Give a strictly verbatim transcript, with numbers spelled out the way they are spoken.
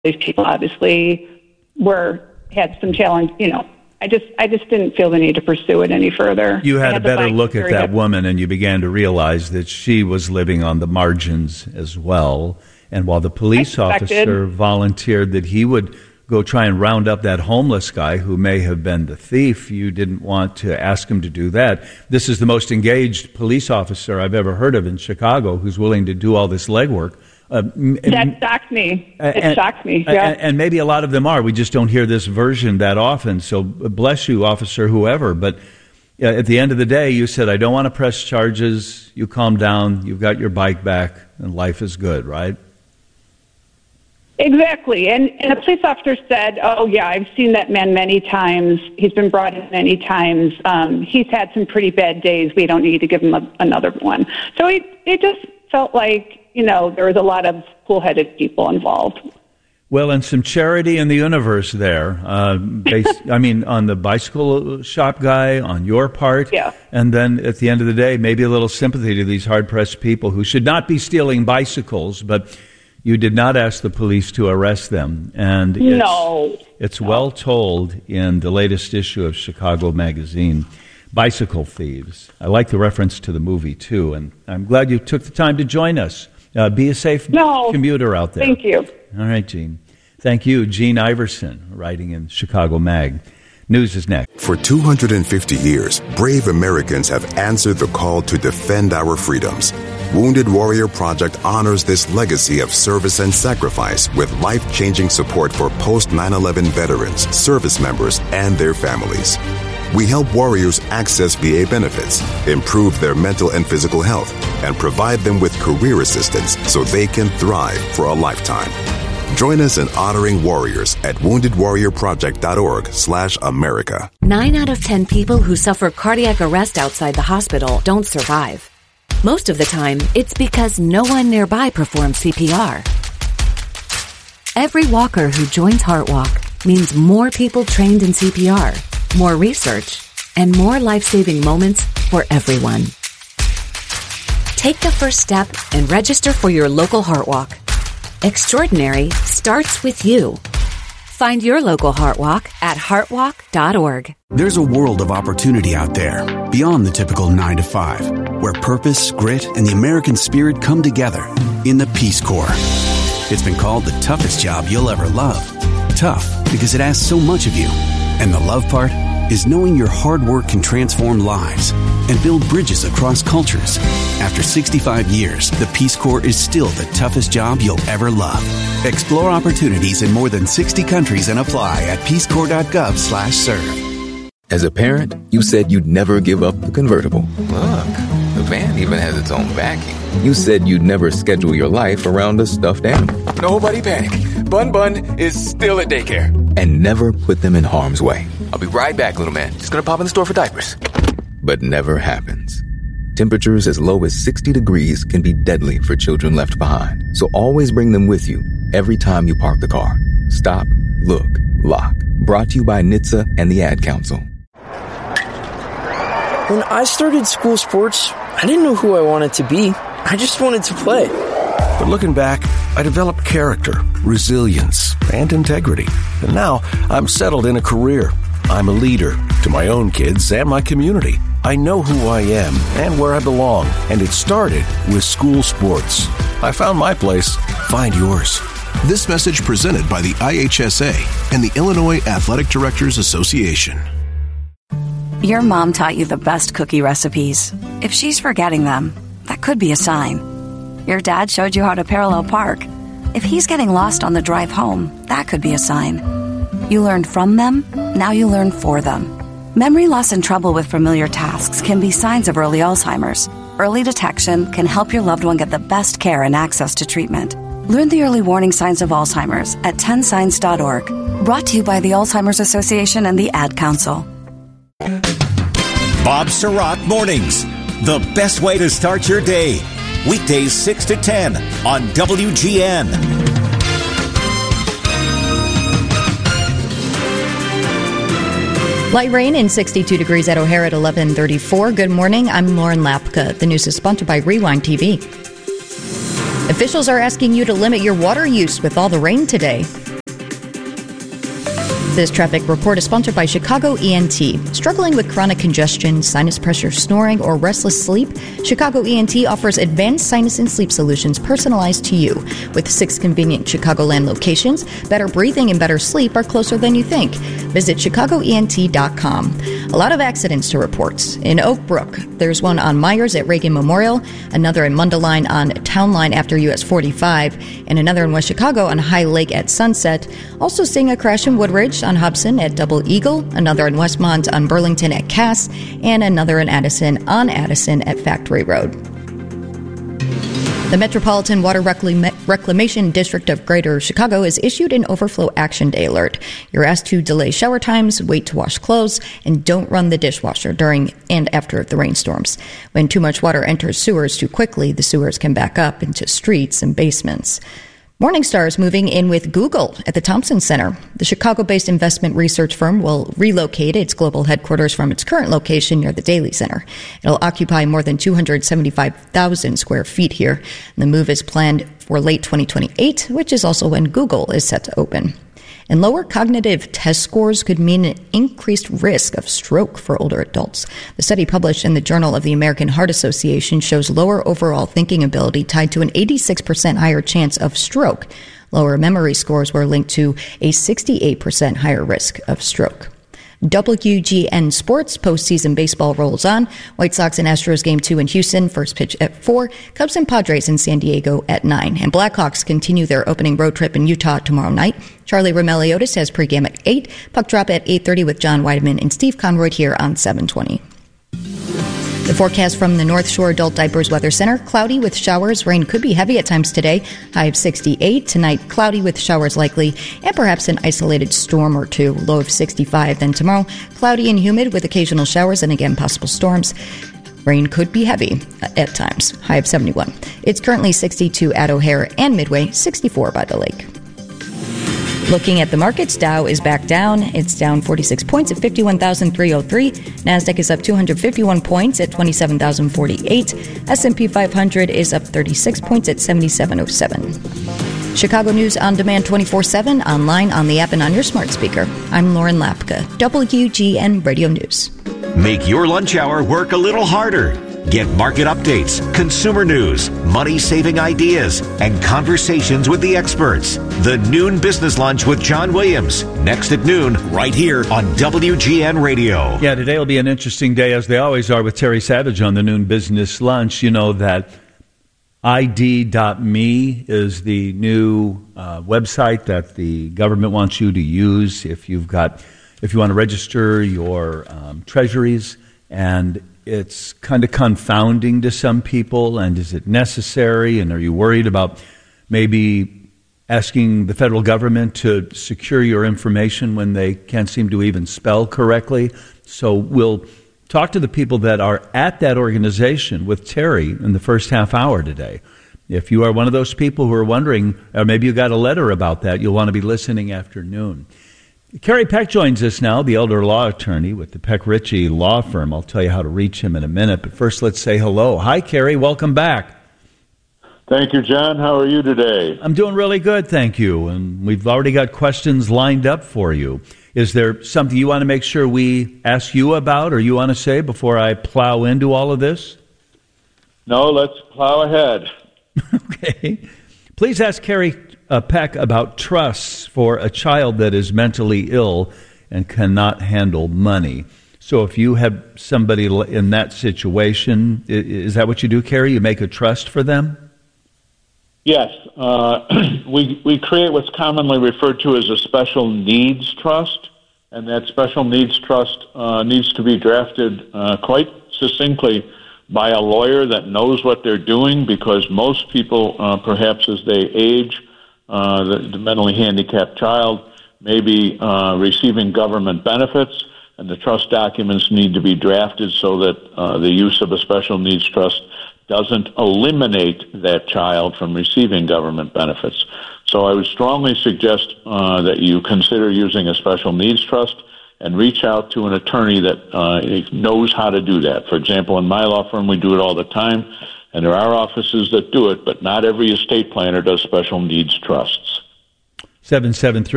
these people obviously were had some challenge, you know. I just I just didn't feel the need to pursue it any further. You had, had a better look at that good. woman, and you began to realize that she was living on the margins as well. And while the police officer volunteered that he would go try and round up that homeless guy who may have been the thief, you didn't want to ask him to do that. This is the most engaged police officer I've ever heard of in Chicago who's willing to do all this legwork. Uh, that shocked me. It and, shocked me. Yeah. And, and maybe a lot of them are. We just don't hear this version that often. So bless you, officer, whoever. But uh, at the end of the day, you said, I don't want to press charges. You calm down. You've got your bike back, and life is good, right? Exactly. And, and the police officer said, oh, yeah, I've seen that man many times. He's been brought in many times. Um, he's had some pretty bad days. We don't need to give him a, another one. So it, it just felt like, you know, there was a lot of cool-headed people involved. Well, and some charity in the universe there. Uh, based, I mean, on the bicycle shop guy, on your part. Yeah. And then at the end of the day, maybe a little sympathy to these hard-pressed people who should not be stealing bicycles, but you did not ask the police to arrest them. And it's, no. It's no. well told in the latest issue of Chicago Magazine. Bicycle thieves. I like the reference to the movie, too, and I'm glad you took the time to join us. Uh, be a safe no, commuter out there. Thank you. All right, Gene. Thank you, Gene Iverson, writing in Chicago Mag. News is next. For two hundred fifty years, brave Americans have answered the call to defend our freedoms. Wounded Warrior Project honors this legacy of service and sacrifice with life-changing support for post nine eleven veterans, service members, and their families. We help warriors access V A benefits, improve their mental and physical health, and provide them with career assistance so they can thrive for a lifetime. Join us in honoring warriors at wounded warrior project dot org slash America. Nine out of ten people who suffer cardiac arrest outside the hospital don't survive. Most of the time, it's because no one nearby performs C P R. Every walker who joins HeartWalk means more people trained in C P R, more research, and more life-saving moments for everyone. Take the first step and register for your local HeartWalk. Extraordinary starts with you. Find your local HeartWalk at heart walk dot org. There's a world of opportunity out there, beyond the typical nine to five, where purpose, grit, and the American spirit come together in the Peace Corps. It's been called the toughest job you'll ever love. Tough because it asks so much of you. And the love part is knowing your hard work can transform lives and build bridges across cultures. After sixty-five years, the Peace Corps is still the toughest job you'll ever love. Explore opportunities in more than sixty countries and apply at peace corps dot gov slash serve. As a parent, you said you'd never give up the convertible. Look, the van even has its own backing. You said you'd never schedule your life around a stuffed animal. Nobody panic. Bun Bun is still at daycare. And never put them in harm's way. I'll be right back, little man. Just gonna pop in the store for diapers. But never happens. Temperatures as low as sixty degrees can be deadly for children left behind. So always bring them with you every time you park the car. Stop, look, lock. Brought to you by N H T S A and the Ad Council. When I started school sports, I didn't know who I wanted to be. I just wanted to play. But looking back, I developed character, resilience, and integrity. And now I'm settled in a career. I'm a leader to my own kids and my community. I know who I am and where I belong, and it started with school sports. I found my place. Find yours. This message presented by the I H S A and the Illinois Athletic Directors Association. Your mom taught you the best cookie recipes. If she's forgetting them, that could be a sign. Your dad showed you how to parallel park. If he's getting lost on the drive home, that could be a sign. You learned from them, now you learn for them. Memory loss and trouble with familiar tasks can be signs of early Alzheimer's. Early detection can help your loved one get the best care and access to treatment. Learn the early warning signs of Alzheimer's at ten signs dot org. Brought to you by the Alzheimer's Association and the Ad Council. Bob Sirott Mornings, the best way to start your day. Weekdays six to ten on W G N. Light rain and sixty-two degrees at O'Hare at eleven thirty-four. Good morning. I'm Lauren Lapka. The news is sponsored by Rewind T V. Officials are asking you to limit your water use with all the rain today. This traffic report is sponsored by Chicago E N T. Struggling with chronic congestion, sinus pressure, snoring, or restless sleep? Chicago E N T offers advanced sinus and sleep solutions personalized to you. With six convenient Chicagoland locations, better breathing and better sleep are closer than you think. Visit chicago e n t dot com. A lot of accidents to report. In Oak Brook, there's one on Myers at Reagan Memorial, another in Mundelein on Town Line after U S forty-five, and another in West Chicago on High Lake at Sunset. Also seeing a crash in Woodridge on Hobson at Double Eagle, another in Westmont on Burlington at Cass, and another in Addison on Addison at Factory Road. The Metropolitan Water Reclam- Reclamation District of Greater Chicago has issued an overflow action day alert. You're asked to delay shower times, wait to wash clothes, and don't run the dishwasher during and after the rainstorms. When too much water enters sewers too quickly, the sewers can back up into streets and basements. Morningstar is moving in with Google at the Thompson Center. The Chicago-based investment research firm will relocate its global headquarters from its current location near the Daly Center. It'll occupy more than two hundred seventy-five thousand square feet here. And the move is planned for late twenty twenty-eight, which is also when Google is set to open. And lower cognitive test scores could mean an increased risk of stroke for older adults. The study published in the Journal of the American Heart Association shows lower overall thinking ability tied to an eighty-six percent higher chance of stroke. Lower memory scores were linked to a sixty-eight percent higher risk of stroke. W G N Sports postseason baseball rolls on. White Sox and Astros game two in Houston, first pitch at four. Cubs and Padres in San Diego at nine. And Blackhawks continue their opening road trip in Utah tomorrow night. Charlie Romeliotis has pregame at eight. Puck drop at eight thirty with John Weideman and Steve Conroy here on seven twenty. The forecast from the North Shore Adult Diapers Weather Center. Cloudy with showers. Rain could be heavy at times today. High of sixty-eight. Tonight, cloudy with showers likely, and perhaps an isolated storm or two. Low of sixty-five. Then tomorrow, cloudy and humid with occasional showers and again possible storms. Rain could be heavy at times. High of seventy-one. It's currently sixty-two at O'Hare and Midway, sixty-four by the lake. Looking at the markets, Dow is back down. It's down forty-six points at fifty-one thousand three hundred three. NASDAQ is up two hundred fifty-one points at twenty-seven thousand forty-eight. S and P five hundred is up thirty-six points at seventy-seven oh seven. Chicago News on demand twenty-four seven, online, on the app, and on your smart speaker. I'm Lauren Lapka, W G N Radio News. Make your lunch hour work a little harder. Get market updates, consumer news, money-saving ideas, and conversations with the experts. The Noon Business Lunch with John Williams, next at noon, right here on W G N Radio. Yeah, today will be an interesting day, as they always are, with Terry Savage on the Noon Business Lunch. You know that I D dot me is the new uh, website that the government wants you to use if you've got, if you want to register your um, treasuries, and it's kind of confounding to some people. And is it necessary? And are you worried about maybe asking the federal government to secure your information when they can't seem to even spell correctly? So we'll talk to the people that are at that organization with Terry in the first half hour today. If you are one of those people who are wondering, or maybe you got a letter about that, you'll want to be listening after noon. Kerry Peck joins us now, the elder law attorney with the Peck Ritchie Law Firm. I'll tell you how to reach him in a minute, but first let's say hello. Hi, Kerry. Welcome back. Thank you, John. How are you today? I'm doing really good, thank you. And we've already got questions lined up for you. Is there something you want to make sure we ask you about or you want to say before I plow into all of this? No, let's plow ahead. Okay. Please ask Kerry Uh, Peck about trusts for a child that is mentally ill and cannot handle money. So if you have somebody in that situation, is that what you do, Kerry? You make a trust for them? Yes. Uh, we, we create what's commonly referred to as a special needs trust, and that special needs trust uh, needs to be drafted uh, quite succinctly by a lawyer that knows what they're doing, because most people, uh, perhaps as they age, Uh, the, the mentally handicapped child may be uh, receiving government benefits, and the trust documents need to be drafted so that uh, the use of a special needs trust doesn't eliminate that child from receiving government benefits. So I would strongly suggest uh, that you consider using a special needs trust and reach out to an attorney that uh, knows how to do that. For example, in my law firm, we do it all the time. And there are offices that do it, but not every estate planner does special needs trusts. seven seven three